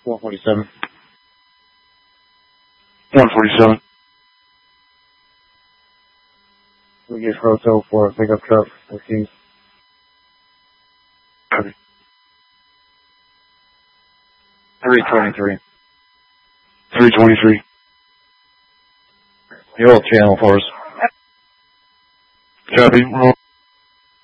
147. 147. We get Roto for a pickup truck. 15. Copy. 323. 323. The old channel for us. Copy. Roll.